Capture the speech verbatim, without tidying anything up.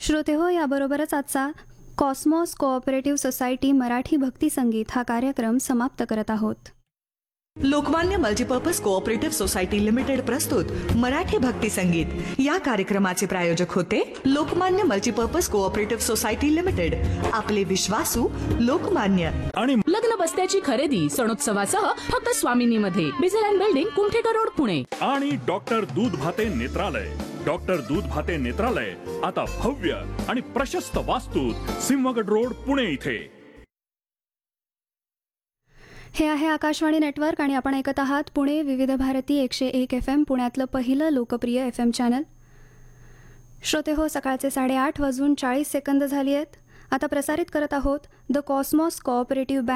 श्रोते हो, याबरोबरच आजचा कॉस्मॉस कोऑपरेटिव्ह सोसायटी मराठी भक्ती संगीत हा कार्यक्रम समाप्त करत आहोत. Lokmanya multipurpose cooperative society limited प्रस्तुत मराठी भक्ती संगीत या कार्यक्रमाचे प्रायोजक होते Lokmanya multipurpose cooperative society limited. आपले विश्वासू लोकमान्य. आणि लग्न बस्त्याची खरेदी सणोत्सवासह फक्त स्वामिनीमध्ये, बिझल बिल्डिंग, कुमठेकर रोड, पुणे. आणि डॉक्टर दूध भाते नेत्रालय. डॉक्टर दूध भाते नेत्रालय आता भव्य आणि प्रशस्त वास्तूत, सिंहगड रोड, पुणे इथे. हे आहे आकाशवाणी नेटवर्क आणि आपण ऐकत आहात पुणे विविध भारती एकशे एक एफ एम, पुण्यातलं पहिलं लोकप्रिय एफ एम चॅनल. श्रोते हो, सकाळचे साडेआठ वाजून चाळीस सेकंद झाली आहेत. आता प्रसारित करत आहोत द कॉस्मॉस कोऑपरेटिव्ह बँड